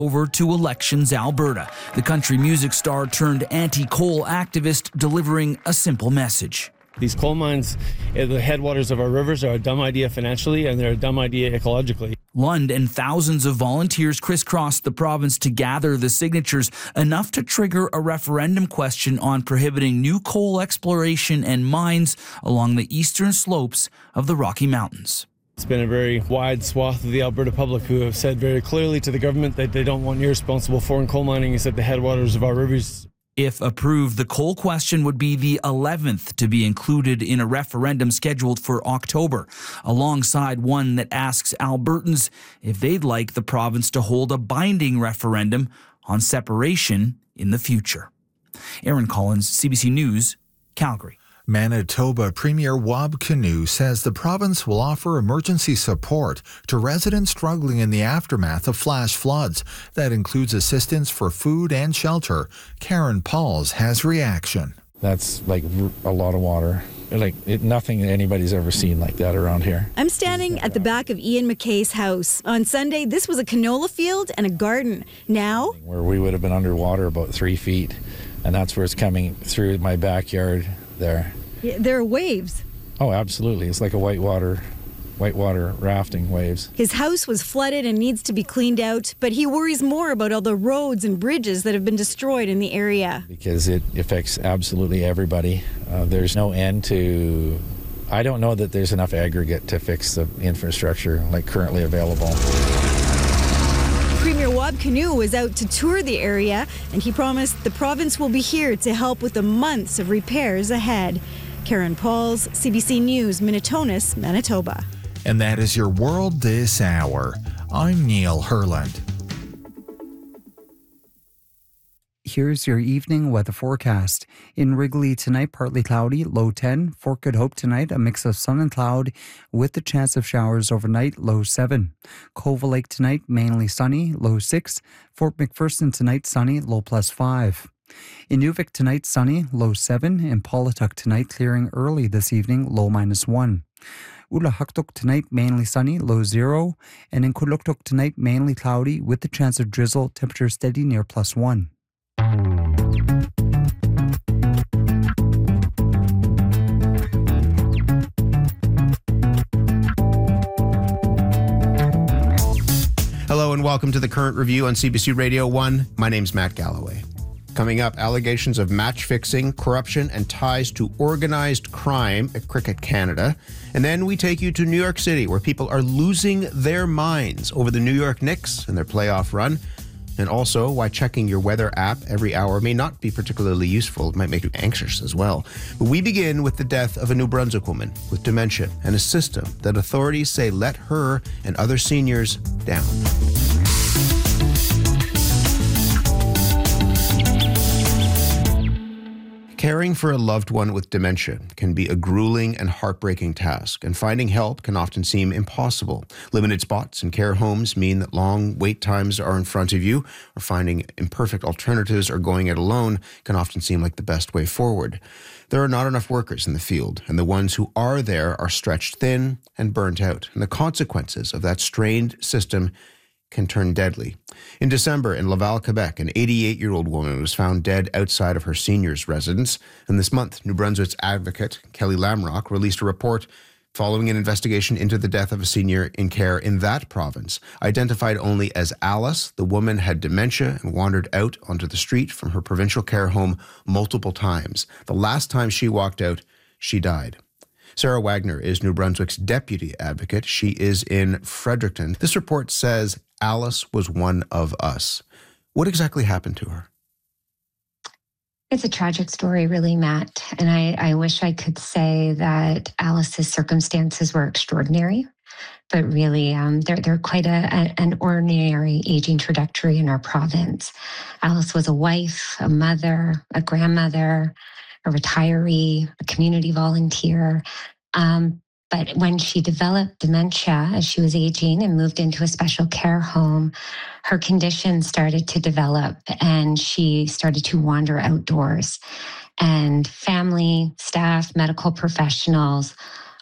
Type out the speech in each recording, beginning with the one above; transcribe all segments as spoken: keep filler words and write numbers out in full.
Over to Elections Alberta. The country music star turned anti-coal activist delivering a simple message. These coal mines, the headwaters of our rivers, are a dumb idea financially and they're a dumb idea ecologically. Lund and thousands of volunteers crisscrossed the province to gather the signatures, enough to trigger a referendum question on prohibiting new coal exploration and mines along the eastern slopes of the Rocky Mountains. It's been a very wide swath of the Alberta public who have said very clearly to the government that they don't want irresponsible foreign coal mining at the headwaters of our rivers. If approved, the coal question would be the eleventh to be included in a referendum scheduled for October, alongside one that asks Albertans if they'd like the province to hold a binding referendum on separation in the future. Aaron Collins, C B C News, Calgary. Manitoba Premier Wab Kinew says the province will offer emergency support to residents struggling in the aftermath of flash floods. That includes assistance for food and shelter. Karen Pauls has reaction. That's like a lot of water. Like it, nothing anybody's ever seen like that around here. I'm standing at the back of Ian McKay's house. On Sunday, this was a canola field and a garden. Now, where we would have been underwater about three feet, and that's where it's coming through my backyard there. Yeah, there are waves. Oh, absolutely. It's like a whitewater, whitewater rafting waves. His house was flooded and needs to be cleaned out, but he worries more about all the roads and bridges that have been destroyed in the area. Because it affects absolutely everybody. Uh, there's no end to... I don't know that there's enough aggregate to fix the infrastructure like currently available. Premier Wab Kinew was out to tour the area, and he promised the province will be here to help with the months of repairs ahead. Karen Pauls, C B C News, Minitonas, Manitoba. And that is your world this hour. I'm Neil Herland. Here's your evening weather forecast. In Wrigley tonight, partly cloudy, low ten. Fort Good Hope tonight, a mix of sun and cloud with the chance of showers overnight, low seven. Cova Lake tonight, mainly sunny, low six. Fort McPherson tonight, sunny, low plus five. Inuvik tonight, sunny, low seven. In Paulatuk tonight, clearing early this evening, low minus one. Ulahaktuk tonight, mainly sunny, low zero. And in Kuluktuk tonight, mainly cloudy with the chance of drizzle, temperature steady near plus one. Hello and welcome to the Current Review on C B C Radio one. My name's Matt Galloway. Coming up, allegations of match fixing, corruption, and ties to organized crime at Cricket Canada. And then we take you to New York City, where people are losing their minds over the New York Knicks and their playoff run. And also why checking your weather app every hour may not be particularly useful. It might make you anxious as well. But we begin with the death of a New Brunswick woman with dementia and a system that authorities say let her and other seniors down. Caring for a loved one with dementia can be a grueling and heartbreaking task, and finding help can often seem impossible. Limited spots in care homes mean that long wait times are in front of you, or finding imperfect alternatives or going it alone can often seem like the best way forward. There are not enough workers in the field, and the ones who are there are stretched thin and burnt out, and the consequences of that strained system can turn deadly. In December, in Laval, Quebec, an eighty-eight-year-old woman was found dead outside of her senior's residence. And this month, New Brunswick's advocate, Kelly Lamrock, released a report following an investigation into the death of a senior in care in that province. Identified only as Alice, the woman had dementia and wandered out onto the street from her provincial care home multiple times. The last time she walked out, she died. Sarah Wagner is New Brunswick's deputy advocate. She is in Fredericton. This report says Alice was one of us. What exactly happened to her? It's a tragic story, really, Matt. And I, I wish I could say that Alice's circumstances were extraordinary, but really um, they're, they're quite a, a, an ordinary aging trajectory in our province. Alice was a wife, a mother, a grandmother, a retiree, a community volunteer. Um, but when she developed dementia as she was aging and moved into a special care home, her condition started to develop and she started to wander outdoors. And family, staff, medical professionals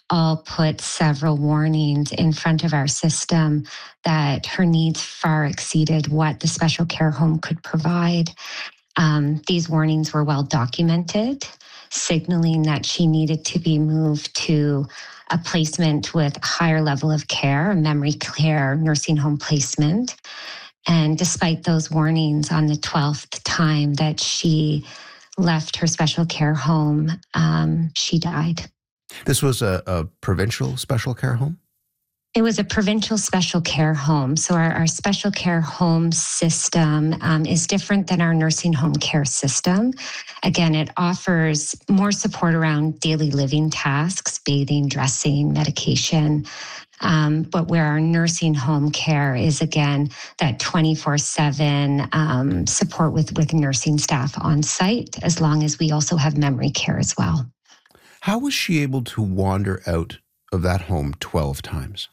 all put several warnings in front of our system that her needs far exceeded what the special care home could provide. Um, these warnings were well documented, signaling that she needed to be moved to a placement with a higher level of care, a memory care nursing home placement. And despite those warnings, on the twelfth time that she left her special care home, um, she died. This was a, a provincial special care home? It was a provincial special care home. So our, our special care home system um, is different than our nursing home care system. Again, it offers more support around daily living tasks, bathing, dressing, medication. Um, but where our nursing home care is, again, that twenty-four seven um, support with, with nursing staff on site, as long as we also have memory care as well. How was she able to wander out of that home twelve times?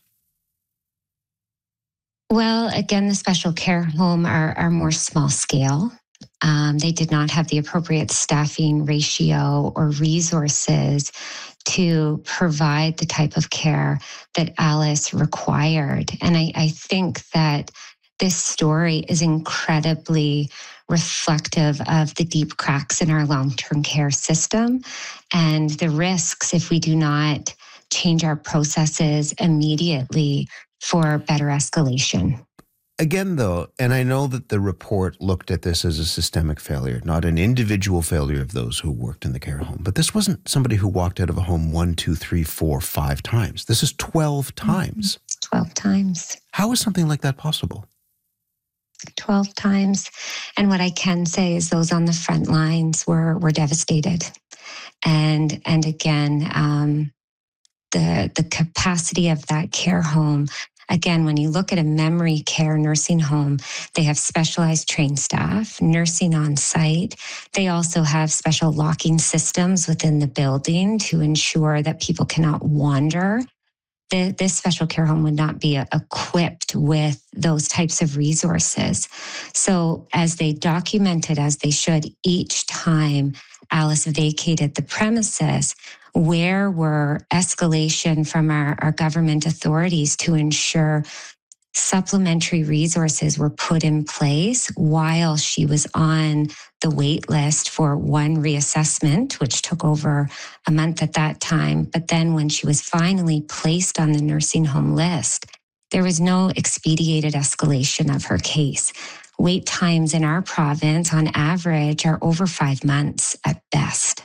Well, again, the special care home are, are more small scale. Um, they did not have the appropriate staffing ratio or resources to provide the type of care that Alice required. And I, I think that this story is incredibly reflective of the deep cracks in our long-term care system and the risks if we do not change our processes immediately for better escalation. Again, though, and I know that the report looked at this as a systemic failure, not an individual failure of those who worked in the care home, but this wasn't somebody who walked out of a home one, two, three, four, five times. This is twelve times. twelve times. How is something like that possible? twelve times. And what I can say is those on the front lines were were devastated. And and again, um, the the capacity of that care home, again, when you look at a memory care nursing home, they have specialized trained staff, nursing on site. They also have special locking systems within the building to ensure that people cannot wander. The, this special care home would not be equipped with those types of resources. So as they documented, as they should, each time Alice vacated the premises, where were escalation from our, our government authorities to ensure supplementary resources were put in place while she was on the wait list for one reassessment, which took over a month at that time. But then when she was finally placed on the nursing home list, there was no expedited escalation of her case. Wait times in our province on average are over five months at best.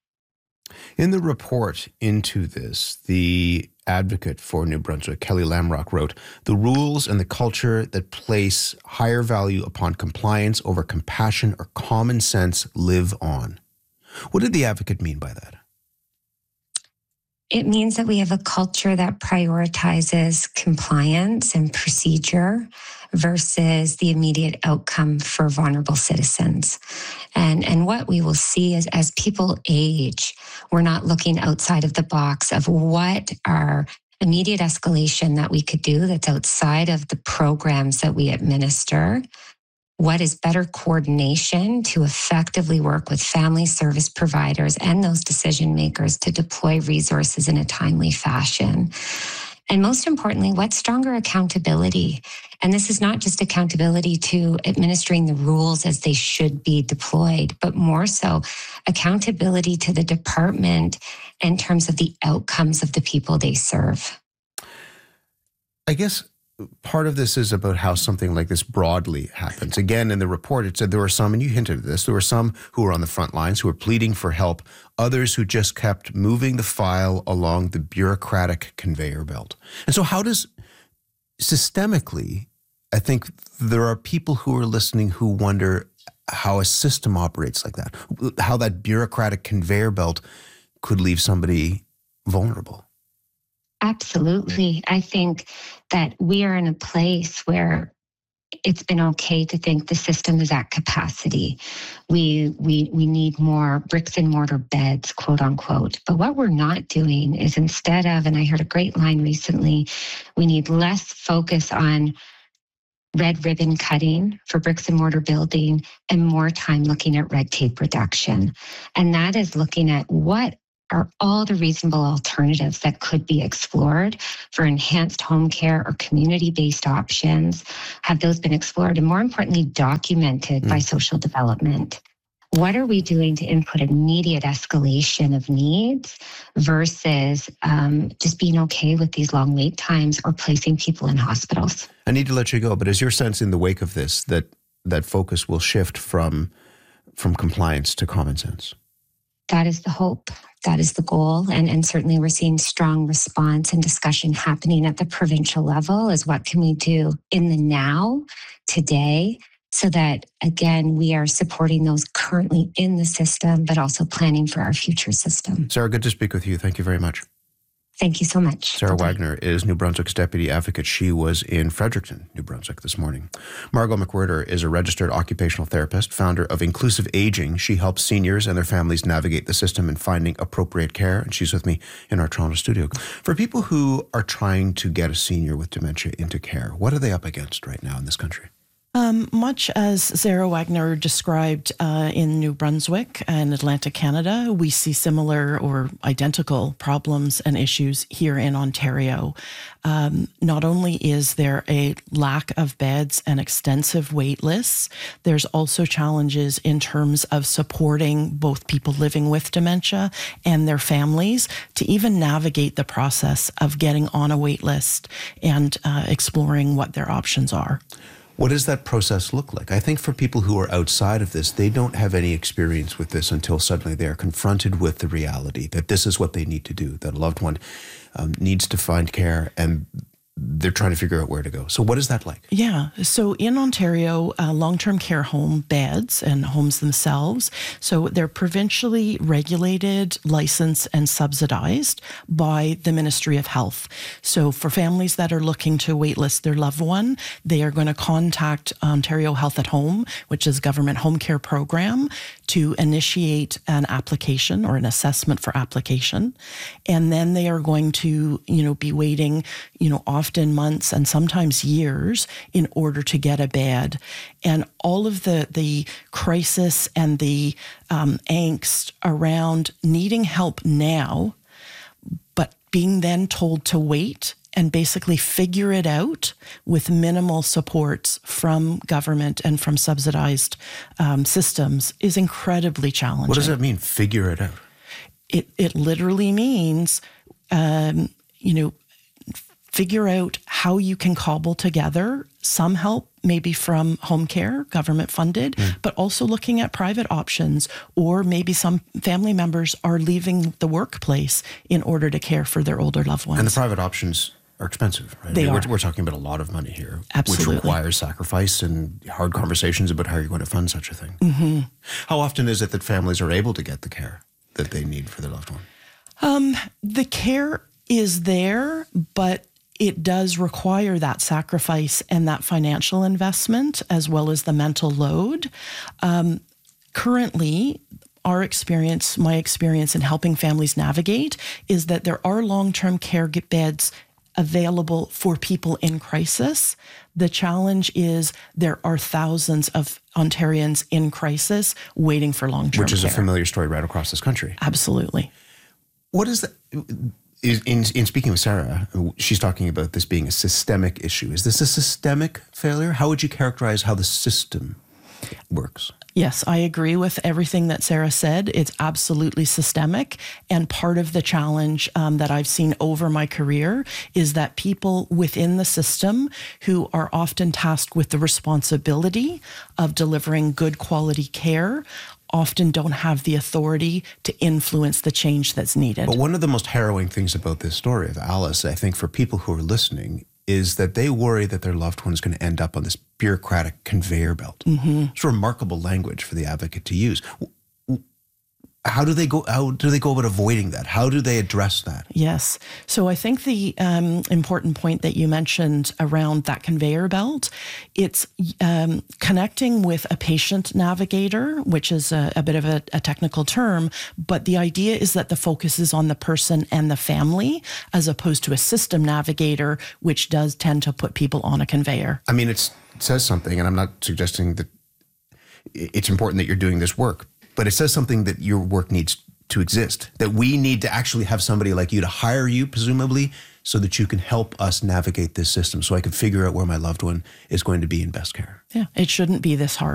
In the report into this, the advocate for New Brunswick, Kelly Lamrock, wrote, "The rules and the culture that place higher value upon compliance over compassion or common sense live on." What did the advocate mean by that? It means that we have a culture that prioritizes compliance and procedure versus the immediate outcome for vulnerable citizens. And, and what we will see is as people age, we're not looking outside of the box of what are immediate escalation that we could do that's outside of the programs that we administer. What is better coordination to effectively work with family service providers and those decision makers to deploy resources in a timely fashion? And most importantly, what's stronger accountability? And this is not just accountability to administering the rules as they should be deployed, but more so accountability to the department in terms of the outcomes of the people they serve. I guess part of this is about how something like this broadly happens. Again, in the report, it said there were some, and you hinted at this, there were some who were on the front lines who were pleading for help, others who just kept moving the file along the bureaucratic conveyor belt. And so how does, systemically, I think there are people who are listening who wonder how a system operates like that, how that bureaucratic conveyor belt could leave somebody vulnerable. Absolutely. I think that we are in a place where it's been okay to think the system is at capacity. We we we need more bricks and mortar beds, quote unquote. But what we're not doing is, instead of, and I heard a great line recently, we need less focus on red ribbon cutting for bricks and mortar building and more time looking at red tape reduction. And that is looking at what are all the reasonable alternatives that could be explored for enhanced home care or community-based options? Have those been explored and, more importantly, documented mm. by social development? What are we doing to input immediate escalation of needs versus um, just being okay with these long wait times or placing people in hospitals? I need to let you go, but is your sense in the wake of this that that focus will shift from from compliance to common sense? That is the hope. That is the goal. And, and certainly we're seeing strong response and discussion happening at the provincial level as what can we do in the now, today, so that, again, we are supporting those currently in the system, but also planning for our future system. Sarah, good to speak with you. Thank you very much. Thank you so much. Sarah Bye-bye. Wagner is New Brunswick's deputy advocate. She was in Fredericton, New Brunswick this morning. Margot McWhirter is a registered occupational therapist, founder of Inclusive Aging. She helps seniors and their families navigate the system and finding appropriate care. And she's with me in our Toronto studio. For people who are trying to get a senior with dementia into care, what are they up against right now in this country? Um, much as Sarah Wagner described uh, in New Brunswick and Atlantic Canada, we see similar or identical problems and issues here in Ontario. Um, not only is there a lack of beds and extensive wait lists, there's also challenges in terms of supporting both people living with dementia and their families to even navigate the process of getting on a wait list and uh, exploring what their options are. What does that process look like? I think for people who are outside of this, they don't have any experience with this until suddenly they are confronted with the reality that this is what they need to do, that a loved one um, needs to find care, and they're trying to figure out where to go. So what is that like? Yeah. So in Ontario, uh, long-term care home beds and homes themselves, so they're provincially regulated, licensed, and subsidized by the Ministry of Health. So for families that are looking to waitlist their loved one, they are going to contact Ontario Health at Home, which is a government home care program, to initiate an application or an assessment for application. And then they are going to, you know, be waiting, you know, often months and sometimes years in order to get a bed. And all of the, the crisis and the um, angst around needing help now, but being then told to wait and basically figure it out with minimal supports from government and from subsidized um, systems is incredibly challenging. What does that mean, figure it out? It it literally means, um, you know, figure out how you can cobble together some help, maybe from home care, government funded, mm. but also looking at private options, or maybe some family members are leaving the workplace in order to care for their older loved ones. And the private options are expensive, right? They I mean, are. We're, we're talking about a lot of money here, Absolutely. which requires sacrifice and hard conversations about how you're going to fund such a thing. Mm-hmm. How often is it that families are able to get the care that they need for their loved one? Um, the care is there, but it does require that sacrifice and that financial investment, as well as the mental load. Um, currently, our experience, my experience in helping families navigate, is that there are long-term care beds available for people in crisis. The challenge is there are thousands of Ontarians in crisis waiting for long-term care. Which is care. A familiar story right across this country. Absolutely. What is that? In, in speaking with Sarah, she's talking about this being a systemic issue. Is this a systemic failure? How would you characterize how the system works? Yes, I agree with everything that Sarah said. It's absolutely systemic. And part of the challenge um, that I've seen over my career is that people within the system who are often tasked with the responsibility of delivering good quality care often don't have the authority to influence the change that's needed. But one of the most harrowing things about this story of Alice, I think, for people who are listening, is that they worry that their loved one is going to end up on this bureaucratic conveyor belt. Mm-hmm. It's remarkable language for the advocate to use. How do they go? How do they go about avoiding that? How do they address that? Yes. So I think the um, important point that you mentioned around that conveyor belt, it's um, connecting with a patient navigator, which is a, a bit of a, a technical term, but the idea is that the focus is on the person and the family, as opposed to a system navigator, which does tend to put people on a conveyor. I mean, it's, it says something, and I'm not suggesting that it's important that you're doing this work, but it says something that your work needs to exist, that we need to actually have somebody like you to hire you, presumably, so that you can help us navigate this system so I can figure out where my loved one is going to be in best care. Yeah, it shouldn't be this hard.